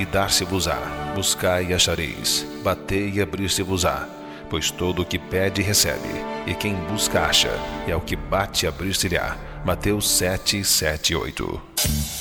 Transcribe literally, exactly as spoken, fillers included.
e dar-se-vos-á. Buscai e achareis, batei e abrir-se-vos-á. Pois todo o que pede recebe, e quem busca acha, e ao que bate abrir-se-lhe-á. Mateus sete, sete, oito.